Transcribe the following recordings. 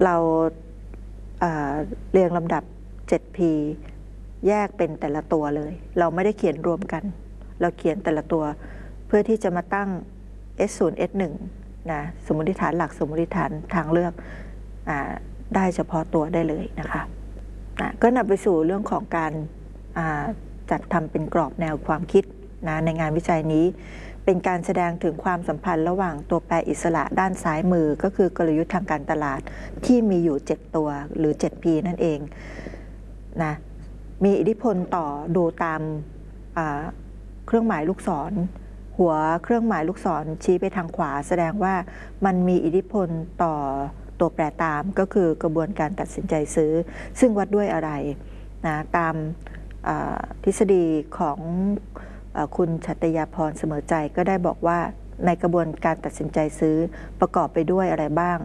เราเรียงลำดับ 7P แยกเป็นแต่ละตัวเลยเราไม่ได้เขียนรวมกันเราเขียนแต่ละตัวเพื่อที่จะมาตั้ง S0 S1 นะสมมติฐานหลักสมมติฐานทางเลือกได้เฉพาะตัวได้เลยนะคะก็นำไปสู่เรื่องของการจัดทำเป็นกรอบแนวความคิดนะในงานวิจัยนี้เป็นการแสดงถึงความสัมพันธ์ระหว่างตัวแปรอิสระด้านซ้ายมือก็คือกลยุทธ์ทางการตลาดที่มีอยู่7ตัวหรือ 7P นั่นเองนะมีอิทธิพลต่อดูตามเครื่องหมายลูกศรหัวเครื่องหมายลูกศรชี้ไปทางขวาแสดงว่ามันมีอิทธิพลต่อตัวแปรตามก็คือกระบวนการตัดสินใจซื้อซึ่งวัดด้วยอะไรนะตามทฤษฎีของคุณชัตยาพรเสมอใจก็ได้บอกว่าในกระบวนการตัดสินใจซื้อประกอบไปด้วยอะไรบ้าง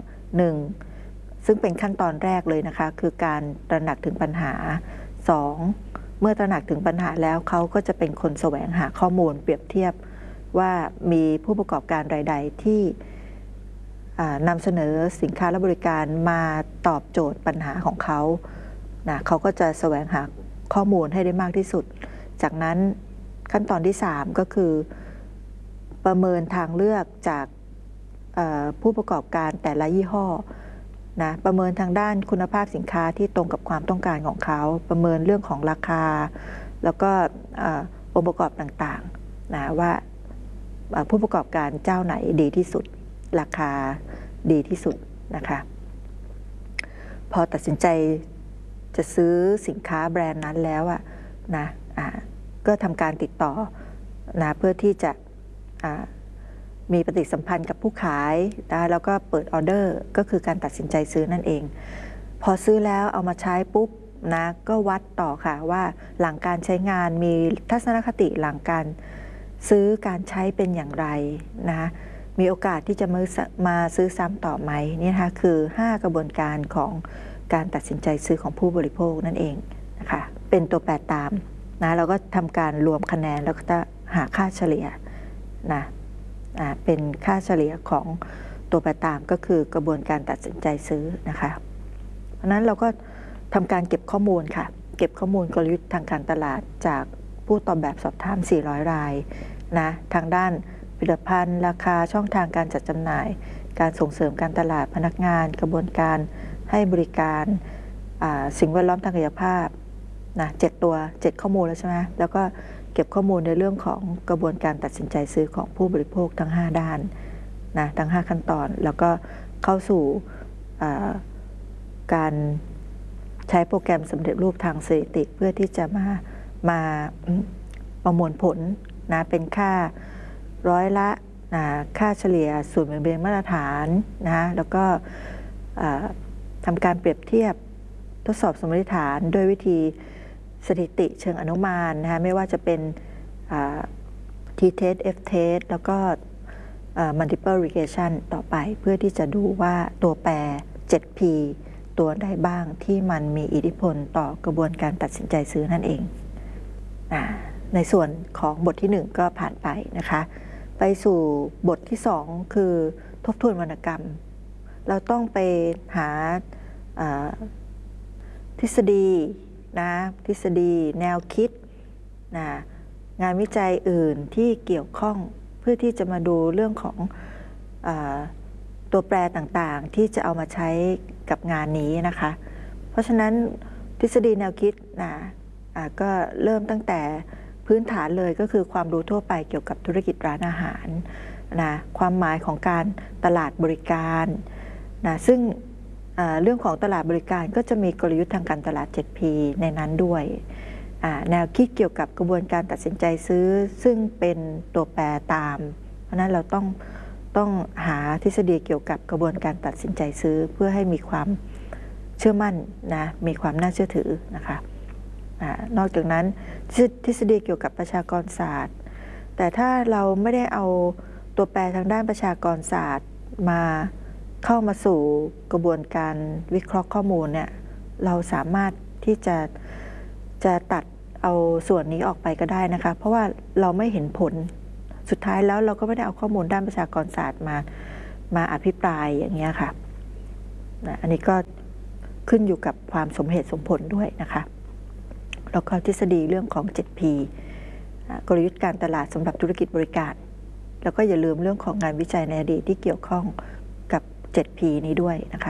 1ซึ่งเป็นขั้นตอนแรกเลยนะคะคือการตระหนักถึงปัญหา2เมื่อตระหนักถึงปัญหาแล้วเขาก็จะเป็นคนแสวงหาข้อมูลเปรียบเทียบว่ามีผู้ประกอบการรายใดที่นำเสนอสินค้าและบริการมาตอบโจทย์ปัญหาของเขานะเขาก็จะแสวงหาข้อมูลให้ได้มากที่สุดจากนั้นขั้นตอนที่3ก็คือประเมินทางเลือกจากผู้ประกอบการแต่ละยี่ห้อนะประเมินทางด้านคุณภาพสินค้าที่ตรงกับความต้องการของเขาประเมินเรื่องของราคาแล้วก็องค์ประกอบต่างๆนะว่าผู้ประกอบการเจ้าไหนดีที่สุดราคาดีที่สุดนะคะพอตัดสินใจจะซื้อสินค้าแบรนด์นั้นแล้วนะก็ทำการติดต่อนะเพื่อที่จะมีปฏิสัมพันธ์กับผู้ขายนะแล้วก็เปิดออเดอร์ก็คือการตัดสินใจซื้อนั่นเองพอซื้อแล้วเอามาใช้ปุ๊บนะก็วัดต่อค่ะว่าหลังการใช้งานมีทัศนคติหลังการซื้อการใช้เป็นอย่างไรนะมีโอกาสที่จะมาซื้อซ้ำต่อไหมนี่นะคะคือ5กระบวนการของการตัดสินใจซื้อของผู้บริโภคนั่นเองนะคะเป็นตัวแปรตามนะเราก็ทำการรวมคะแนนแล้วก็จะหาค่าเฉลี่ยนะเป็นค่าเฉลี่ยของตัวแปรตามก็คือกระบวนการตัดสินใจซื้อนะคะเพราะนั้นเราก็ทำการเก็บข้อมูลค่ะเก็บข้อมูลกลยุทธ์ทางการตลาดจากผู้ตอบแบบสอบถาม400 รายนะทางด้านผลิตภัณฑ์ราคาช่องทางการจัดจำหน่ายการส่งเสริมการตลาดพนักงานกระบวนการให้บริการสิ่งแวดล้อมทางกายภาพนะ7ข้อมูลแล้วใช่ไหมแล้วก็เก็บข้อมูลในเรื่องของกระบวนการตัดสินใจซื้อของผู้บริโภคทั้ง5ด้านนะทั้ง5ขั้นตอนแล้วก็เข้าสู่การใช้โปรแกรมสำเร็จรูปทางสถิติเพื่อที่จะมาประมวลผลนะเป็นค่าร้อยละค่าเฉลี่ยสูตรหมุนเวียนมาตรฐานนะแล้วก็ทำการเปรียบเทียบทดสอบสมมติฐานด้วยวิธีสถิติเชิงอนุมานนะคะไม่ว่าจะเป็น T-test F-test แล้วก็ multiple regression ต่อไปเพื่อที่จะดูว่าตัวแปร 7P ตัวใดบ้างที่มันมีอิทธิพลต่อกระบวนการตัดสินใจซื้อนั่นเองในส่วนของบทที่1ก็ผ่านไปนะคะไปสู่บทที่2คือทบทวนวรรณกรรมเราต้องไปหาทฤษฎีนะทฤษฎีแนวคิดนะงานวิจัยอื่นที่เกี่ยวข้องเพื่อที่จะมาดูเรื่องของตัวแปรต่างๆที่จะเอามาใช้กับงานนี้นะคะเพราะฉะนั้นทฤษฎีแนวคิดนะก็เริ่มตั้งแต่พื้นฐานเลยก็คือความรู้ทั่วไปเกี่ยวกับธุรกิจร้านอาหารนะความหมายของการตลาดบริการนะซึ่งเรื่องของตลาดบริการก็จะมีกลยุทธ์ทางการตลาด 7P ในนั้นด้วยแนวคิดเกี่ยวกับกระบวนการตัดสินใจซื้อซึ่งเป็นตัวแปรตามเพราะนั้นเราต้องหาทฤษฎีเกี่ยวกับกระบวนการตัดสินใจซื้อเพื่อให้มีความเชื่อมั่นนะมีความน่าเชื่อถือนะคะนอกจากนั้นทฤษฎีเกี่ยวกับประชากรศาสตร์แต่ถ้าเราไม่ได้เอาตัวแปรทางด้านประชากรศาสตร์มาเข้ามาสู่กระบวนการวิเคราะห์ข้อมูลเนี่ยเราสามารถที่จะตัดเอาส่วนนี้ออกไปก็ได้นะคะเพราะว่าเราไม่เห็นผลสุดท้ายแล้วเราก็ไม่ได้เอาข้อมูลด้านประชากรศาสตร์มาอภิปรายอย่างเงี้ยค่ะนะอันนี้ก็ขึ้นอยู่กับความสมเหตุสมผลด้วยนะคะแล้วก็ทฤษฎีเรื่องของ 7P กลยุทธ์การตลาดสำหรับธุรกิจบริการแล้วก็อย่าลืมเรื่องของงานวิจัยในอดีตที่เกี่ยวข้องกับ 7P นี้ด้วยนะคะ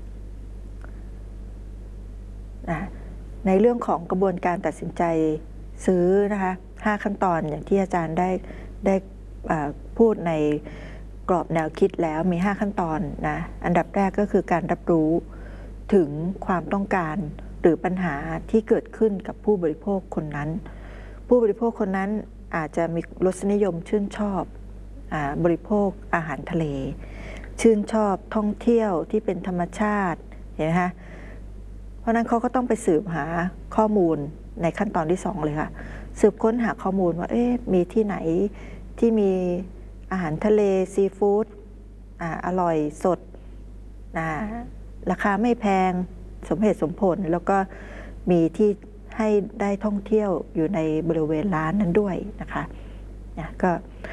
ในเรื่องของกระบวนการตัดสินใจซื้อนะคะ5ขั้นตอนอย่างที่อาจารย์ได้พูดในกรอบแนวคิดแล้วมี5ขั้นตอนนะอันดับแรกก็คือการรับรู้ถึงความต้องการหรือปัญหาที่เกิดขึ้นกับผู้บริโภคคนนั้นผู้บริโภคคนนั้นอาจจะมีรสนิยมชื่นชอบบริโภคอาหารทะเลชื่นชอบท่องเที่ยวที่เป็นธรรมชาติเห็นไหมคะเพราะนั้นเขาก็ต้องไปสืบหาข้อมูลในขั้นตอนที่2เลยค่ะสืบค้นหาข้อมูลว่ามีที่ไหนที่มีอาหารทะเลซีฟู้ดอร่อยสดราคาไม่แพงสมเหตุสมผลแล้วก็มีที่ให้ได้ท่องเที่ยวอยู่ในบริเวณร้านนั้นด้วยนะคะก็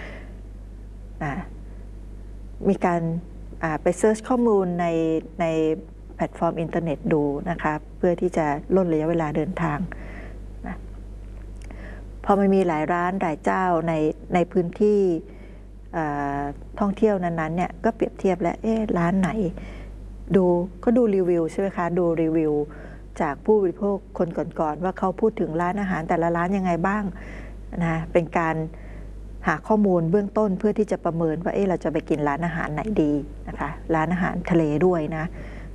มีการไปเซิร์ชข้อมูลในแพลตฟอร์มอินเทอร์เน็ตดูนะคะเพื่อที่จะลดระยะเวลาเดินทางนะพอมันมีหลายร้านหลายเจ้าในพื้นที่ท่องเที่ยวนั้นๆเนี่ยก็เปรียบเทียบแล้วร้านไหนก็ดูรีวิวใช่ไหมคะดูรีวิวจากผู้บริโภคคนก่อนๆว่าเขาพูดถึงร้านอาหารแต่ละร้านยังไงบ้างนะเป็นการหาข้อมูลเบื้องต้นเพื่อที่จะประเมินว่าเราจะไปกินร้านอาหารไหนดีนะคะร้านอาหารทะเลด้วยนะ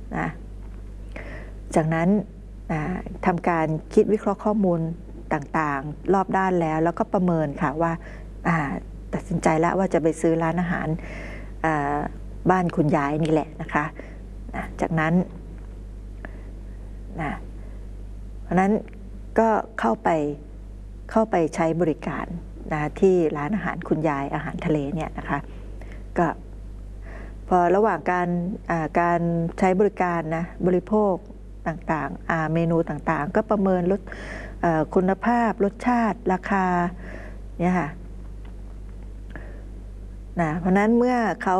จากนั้นทำการคิดวิเคราะห์ข้อมูลต่างๆรอบด้านแล้วก็ประเมินค่ะว่าตัดสินใจแล้วว่าจะไปซื้อร้านอาหารบ้านคุณยายนี่แหละนะคะจากนั้นเพราะนั้นก็เข้าไปใช้บริการที่ร้านอาหารคุณยายอาหารทะเลเนี่ยนะคะก็พอระหว่างการใช้บริการบริโภคต่างๆเมนูต่างๆก็ประเมินลดคุณภาพรสชาติราคาเนี่ยค่ะเพราะนั้นเมื่อเขา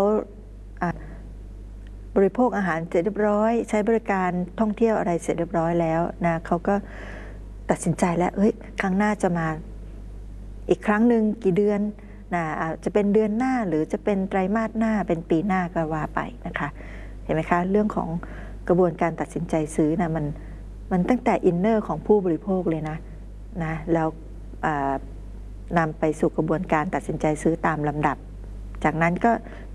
บริโภคอาหารเสร็จเรียบร้อยใช้บริการท่องเที่ยวอะไรเสร็จเรียบร้อยแล้วเขาก็ตัดสินใจแล้วครั้งหน้าจะมาอีกครั้งหนึ่งกี่เดือนจะเป็นเดือนหน้าหรือจะเป็นไตรมาสหน้าเป็นปีหน้าก็ว่าไปนะคะเห็นไหมคะเรื่องของกระบวนการตัดสินใจซื้อมันตั้งแต่อินเนอร์ของผู้บริโภคเลยนะแล้วนำไปสู่กระบวนการตัดสินใจซื้อตามลำดับจากนั้นก็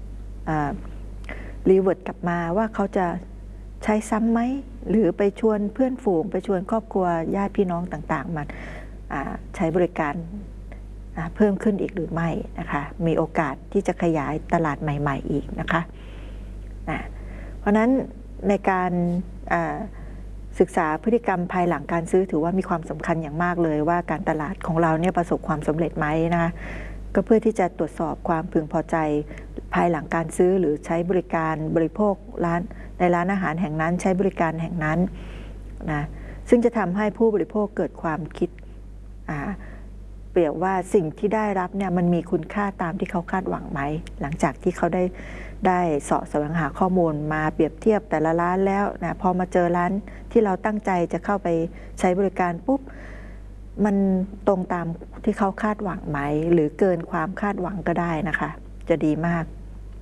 รีเวิร์ตกลับมาว่าเขาจะใช้ซ้ำไหมหรือไปชวนเพื่อนฝูงไปชวนครอบครัวญาติพี่น้องต่างๆมาใช้บริการเพิ่มขึ้นอีกหรือไม่นะคะมีโอกาสที่จะขยายตลาดใหม่ๆอีกนะคะเพราะนั้นในการศึกษาพฤติกรรมภายหลังการซื้อถือว่ามีความสำคัญอย่างมากเลยว่าการตลาดของเราเนี่ยประสบความสำเร็จไหมนะคะก็เพื่อที่จะตรวจสอบความพึงพอใจภายหลังการซื้อหรือใช้บริการบริโภคในร้านอาหารแห่งนั้นใช้บริการแห่งนั้นซึ่งจะทำให้ผู้บริโภคเกิดความคิดเปรียบว่าสิ่งที่ได้รับเนี่ยมันมีคุณค่าตามที่เขาคาดหวังไหมหลังจากที่เขาได้เสาะแสวงหาข้อมูลมาเปรียบเทียบแต่ละร้านแล้วพอมาเจอร้านที่เราตั้งใจจะเข้าไปใช้บริการปุ๊บมันตรงตามที่เขาคาดหวังไหมหรือเกินความคาดหวังก็ได้นะคะจะดีมาก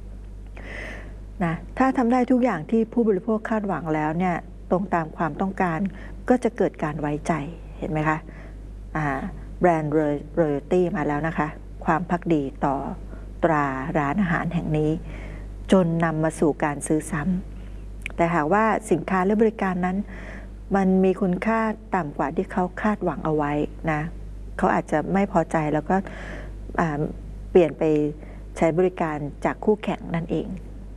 ถ้าทำได้ทุกอย่างที่ผู้บริโภคคาดหวังแล้วเนี่ยตรงตามความต้องการก็จะเกิดการไว้ใจเห็นไหมคะแบรนด์ royalty มาแล้วนะคะความภักดีต่อตราร้านอาหารแห่งนี้จนนำมาสู่การซื้อซ้ำแต่หากว่าสินค้าและบริการนั้นมันมีคุณค่าต่ำกว่าที่เขาคาดหวังเอาไว้เขาอาจจะไม่พอใจแล้วก็เปลี่ยนไปใช้บริการจากคู่แข่งนั่นเอง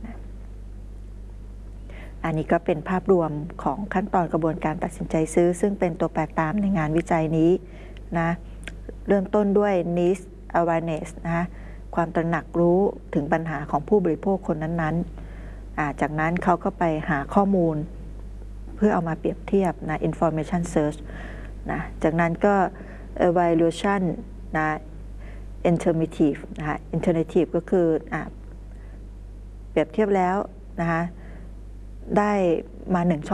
อันนี้ก็เป็นภาพรวมของขั้นตอนกระบวนการตัดสินใจซื้อซึ่งเป็นตัวแปรตามในงานวิจัยนี้เริ่มต้นด้วย needs awareness ความตระหนักรู้ถึงปัญหาของผู้บริโภคคนนั้นๆจากนั้นเขาก็ไปหาข้อมูลเพื่อเอามาเปรียบเทียบinformation search จากนั้นก็ evaluation alternative alternative ก็คือเปรียบเทียบแล้วได้มา1 ช่อง